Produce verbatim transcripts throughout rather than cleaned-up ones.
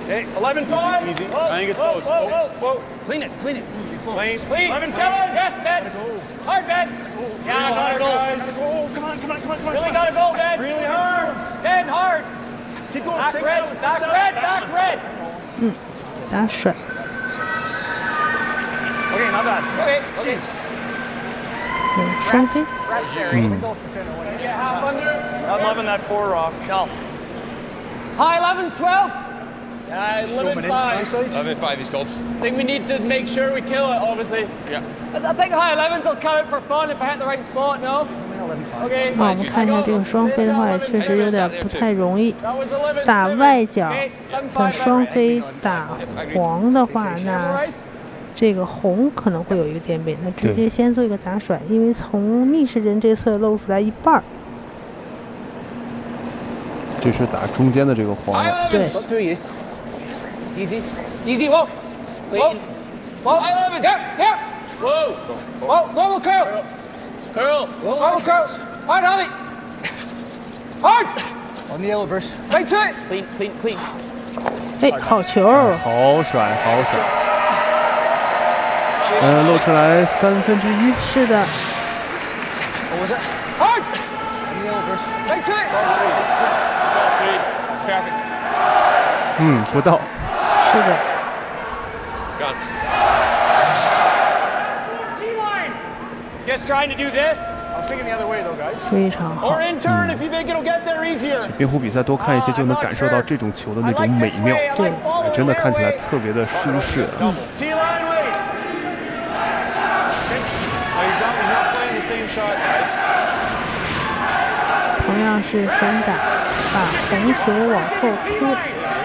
Okay, eleven five. Easy. Whoa, I think it's whoa, close. Whoa, Oh, whoa, whoa. Clean it, clean it. Clean. Clean. eleven seven. Yes, Ben. Hard, Ben. Yeah, gotta go. Oh, come on, come on, come on, come on. Really gotta go, Ben. Really hard. Ben, hard. Keep going. Back Stay red, down, stay back down. red, back red. 嗯，打甩。 Okay, not bad. Okay, okay. 有双飞。 Rest there. Mm. Go to center. When you get half under. Not loving that four rock. No. High elevens, twelve. Uh, eleven five. eleven five, he's called. I think we need to make sure we kill it, obviously. Yeah. I think high elevens will count for fun if I hit the right spot, no? Okay. 那我们看一下这个双飞的话，也确实有点不太容易。 That was eleven. 打外角的双飞打黄的话，那这个红可能会有一个颠背，那直接先做一个打甩，因为从逆时针这侧露出来一半儿。 这是打中间的这个黄了。 对。 Easy, easy, whoa, whoa, whoa, here, here, Whoa. whoa, normal curl, Curl. normal curl, hard, Javi, hard, On the yellow verse. right to it, Clean, clean, clean. 哎，好球！ 好甩，好甩。嗯，露出来三分之一。 是的。 What was it? hard, On the yellow verse. right to it, Perfect. 嗯，不到。 是的。 Gone. just trying to do this. I was thinking the other way though, guys. 非常好。 Or in turn if you think it'll get there easier. 冰壶比赛多看一些，就能感受到这种球的那种美妙， 对， 哎真的看起来特别的舒适。 T line wait. No, he's not, he's not playing the same shot, guys. 同样是先打，把红球往后推。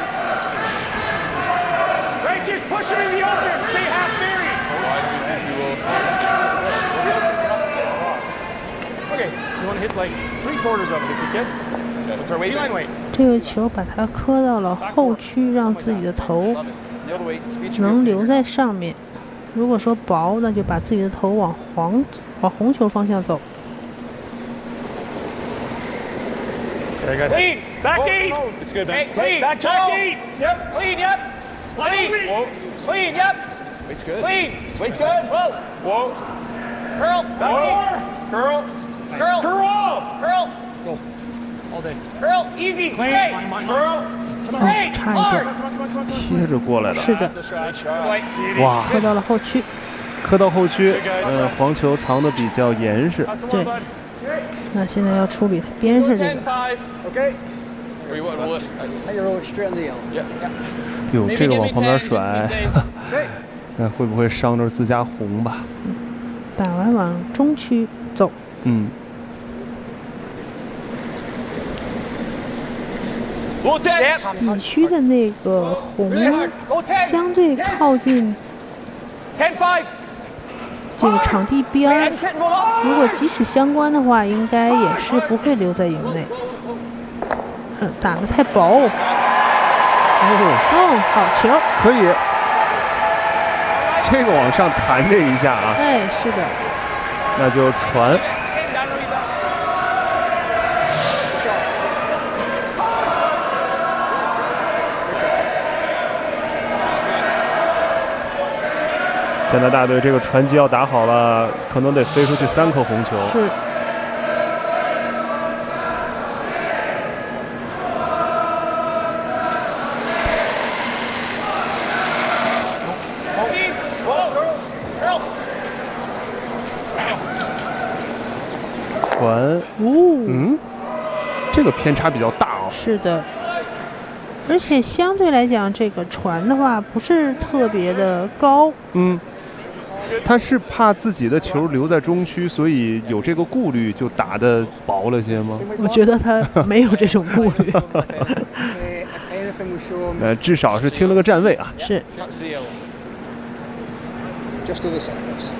Right, just push it in the open. Stay half berries. Okay, you want to hit like three quarters of it if you can. What's our weight? Line weight. 这个球把它磕到了后区，让自己的头能留在上面。如果说薄，那就把自己的头往黄往红球方向走。 Very good. Clean, back eight. It's good, man. Hey, clean, Back back toe. eight. Yep. Clean, yep. Clean, clean, yep. Weight's good. Clean. Weight's good. Whoa. Whoa. Curl, back eight. Curl. Curl, Curl. curl, Go. All day. curl, easy. Clean. Great. Curl. Great, 差一点 hard. 贴着过来的。 是的， 哇， 磕到了后区。 磕到后区，呃，黄球藏的比较严实。 That's the 对 one, bud. 那现在要处理它边上这 ten 个。 five. Okay. Where you want to roll this? Now you roll it straight on the yellow. Yeah. 哟， Maybe 这个 give 往 me 旁边 ten just to 甩 be，safe. Okay. 看会不会伤着自家红吧？ 打完往中区走。 嗯。 Go ten. 底区的那个红 Go ten. 相对靠近 ten five. 这个场地边儿， And ten, roll up. 如果即使相关的话，应该也是不会留在营内。嗯，打得太薄。 哦， 哦，好球！ 可以。这个往上弹这一下啊， 哎，是的。 那就传。 加拿大队这个传击要打好了，可能得飞出去三颗红球。 是。 传， 哦， 嗯，这个偏差比较大哦。 是的。而且相对来讲，这个传的话不是特别的高。 嗯。 他是怕自己的球留在中区，所以有这个顾虑，就打得薄了些吗？ 我觉得他没有这种顾虑。 呃，至少是清了个站位啊。 是。 Just do this, please.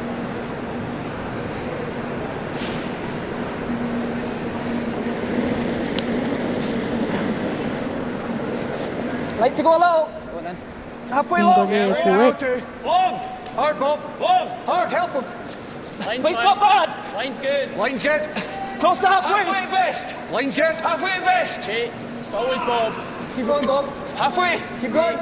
Like to go low. Halfway 英国 low. 这个补位。 Long. Hard, Bob. Long. Hard. Help him. Line's not bad. Line's good. Line's good. Close to halfway. Halfway best. Line's good. Halfway best. Okay. Solid, Bob. Keep going, Bob. Halfway. Keep going.